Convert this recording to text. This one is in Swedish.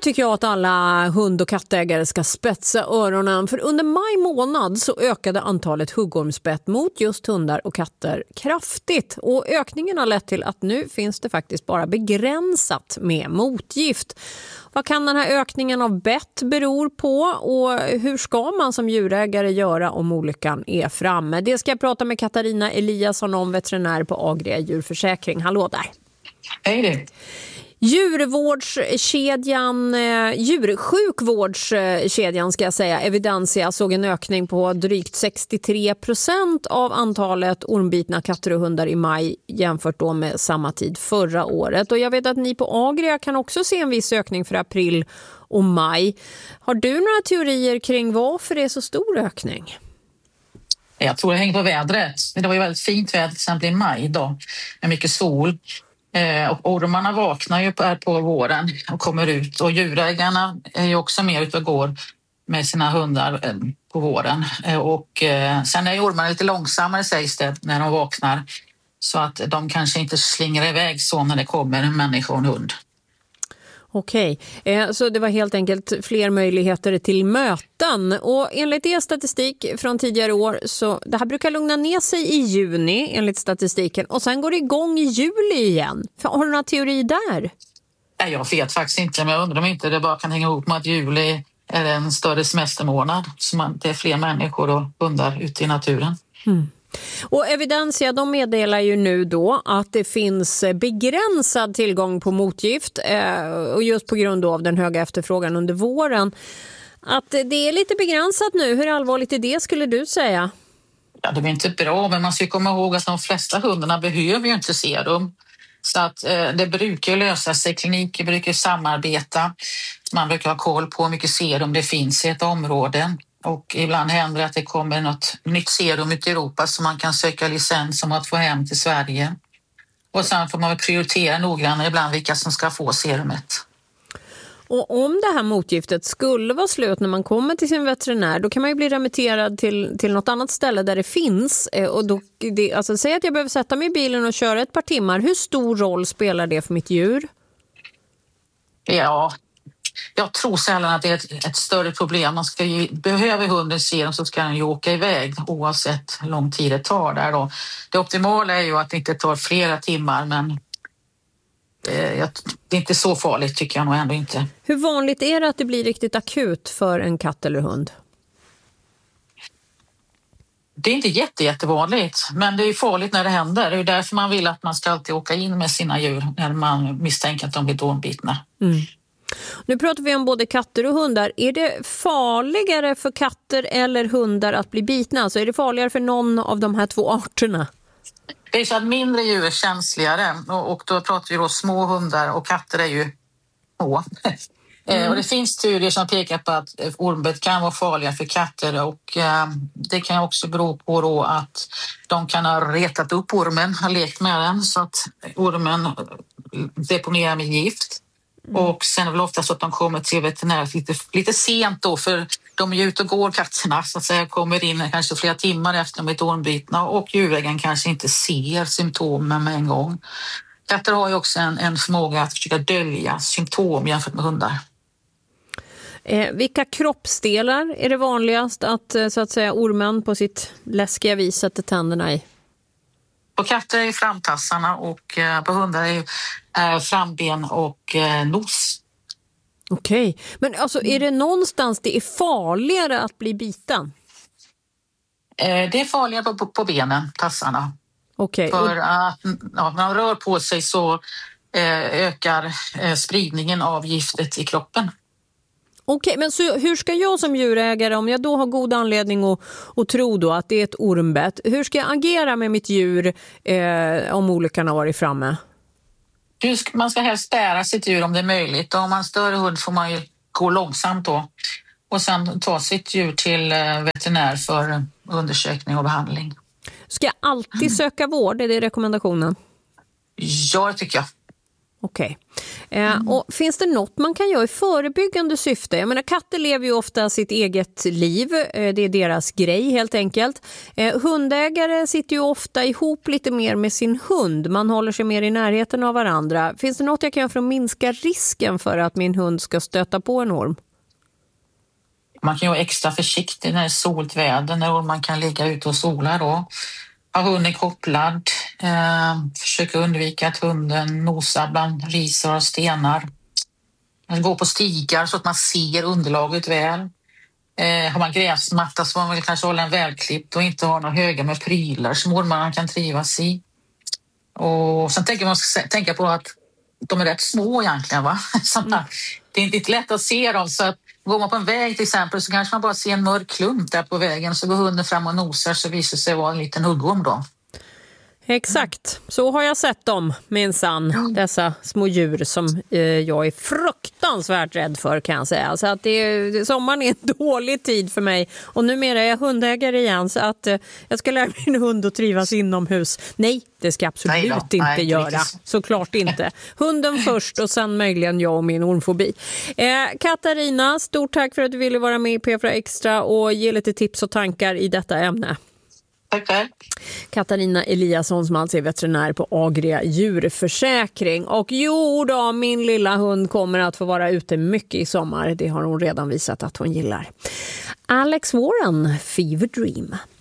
tycker jag att alla hund- och kattägare ska spetsa öronen, för under maj månad så ökade antalet huggormsbett mot just hundar och katter kraftigt. Och ökningen har lett till att nu finns det faktiskt bara begränsat med motgift. Vad kan den här ökningen av bett beror på och hur ska man som djurägare göra om olyckan är framme? Det ska jag prata med Katarina Eliasson om, veterinär på Agria djurförsäkring. Hallå där! Hej det! Djursjukvårdskedjan ska jag säga, Evidensia, såg en ökning på drygt 63% av antalet ormbitna katter och hundar i maj jämfört då med samma tid förra året. Och jag vet att ni på Agria kan också se en viss ökning för april och maj. Har du några teorier kring varför det är så stor ökning? Jag tror det hänger på vädret. Det var ju väldigt fint väder till exempel i maj då, med mycket sol. Och ormarna vaknar ju på våren och kommer ut, och djurägarna är ju också mer ute och går med sina hundar på våren. Och sen är ormarna lite långsammare, sägs det, när de vaknar, så att de kanske inte slingrar iväg så när det kommer en människa och en hund. Okej, så det var helt enkelt fler möjligheter till möten, och enligt er statistik från tidigare år så det här brukar lugna ner sig i juni enligt statistiken, och sen går det igång i juli igen. Har du några teorier där? Jag vet faktiskt inte, men jag undrar om inte det bara kan hänga ihop med att juli är en större semestermånad, så det är fler människor och hundar ute i naturen. Och Evidensia, de meddelar ju nu då att det finns begränsad tillgång på motgift och just på grund av den höga efterfrågan under våren. Att det är lite begränsat nu, hur allvarligt är det skulle du säga? Ja, det är inte bra, men man ska komma ihåg att de flesta hundarna behöver ju inte serum. Så att det brukar lösa sig, kliniker brukar samarbeta, man brukar ha koll på hur mycket serum det finns i ett område. Och ibland händer det att det kommer något nytt serum ut i Europa som man kan söka licens om att få hem till Sverige. Och sen får man prioritera noggrannare ibland vilka som ska få serumet. Och om det här motgiftet skulle vara slut när man kommer till sin veterinär, då kan man ju bli remitterad till något annat ställe där det finns. Och då, alltså, säg att jag behöver sätta mig i bilen och köra ett par timmar. Hur stor roll spelar det för mitt djur? Ja, jag tror sällan att det är ett större problem. Behöver hunden serum så ska den ju åka iväg oavsett hur lång tid det tar där då. Det optimala är ju att det inte tar flera timmar, men det är inte så farligt tycker jag nog ändå inte. Hur vanligt är det att det blir riktigt akut för en katt eller hund? Det är inte jättevanligt, men det är farligt när det händer. Det är därför man vill att man ska alltid åka in med sina djur när man misstänker att de blir ormbitna. Nu pratar vi om både katter och hundar. Är det farligare för katter eller hundar att bli bitna? Alltså är det farligare för någon av de här två arterna? Det är så att mindre djur är känsligare, och då pratar vi då små hundar, och katter är ju små. Och det finns studier som pekar på att ormbett kan vara farliga för katter, och det kan också bero på då att de kan ha retat upp ormen, ha lekt med den så att ormen deponerar med gift. Och sen är det väl ofta så att de kommer till veterinär lite sent då, för de är ute och går, katterna så att säga, kommer in kanske flera timmar efter de är ormbitna, och djurägaren kanske inte ser symptomen med en gång. Katter har ju också en förmåga att försöka dölja symptom jämfört med hundar. Vilka kroppsdelar är det vanligast att så att säga ormen på sitt läskiga vis sätter tänderna i? På katter är framtassarna, och på hundar är framben och nos. Okej, men alltså är det någonstans det är farligare att bli biten? Det är farligare på benen, tassarna. Okej. För att när man rör på sig så ökar spridningen av giftet i kroppen. Okej, men så hur ska jag som djurägare, om jag då har god anledning att tro då att det är ett ormbett, hur ska jag agera med mitt djur om olyckan har varit framme? Man ska helst bära sitt djur om det är möjligt. Och om man har större hund får man ju gå långsamt då. Och sen ta sitt djur till veterinär för undersökning och behandling. Ska jag alltid söka vård? Är det rekommendationen? Ja, det tycker jag. Okej. Och finns det något man kan göra i förebyggande syfte? Jag menar, katter lever ju ofta sitt eget liv. Det är deras grej helt enkelt. Hundägare sitter ju ofta ihop lite mer med sin hund. Man håller sig mer i närheten av varandra. Finns det något jag kan göra för att minska risken för att min hund ska stöta på en orm? Man kan ju vara extra försiktig när det är soligt väder, när man kan ligga ute och sola då. Ha hunden kopplad, försöka undvika att hunden nosar bland risor och stenar. Gå på stigar så att man ser underlaget väl. Har man gräsmatta så man vill kanske hålla en välklippt och inte ha några höga med prylar som ormarna kan trivas i. Och sen tänker man tänka på att de är rätt små egentligen, va? Det är inte lätt att se dem, så att går man på en väg till exempel så kanske man bara ser en mörk klump där på vägen, så går hunden fram och nosar, så visar sig vara en liten huggorm då. Exakt, så har jag sett dem minsann, dessa små djur som jag är fruktansvärt rädd för, kan jag säga. Så att sommaren är en dålig tid för mig, och numera är jag hundägare igen, så att jag ska lära min hund att trivas inomhus. Nej, det ska absolut inte göra, såklart inte. Hunden först och sen möjligen jag och min ormfobi. Katarina, stort tack för att du ville vara med i P4 Extra och ge lite tips och tankar i detta ämne. Tack. Katarina Eliasson som alltså är veterinär på Agria djurförsäkring. Och jo då, min lilla hund kommer att få vara ute mycket i sommar. Det har hon redan visat att hon gillar. Alex Warren, Fever Dream.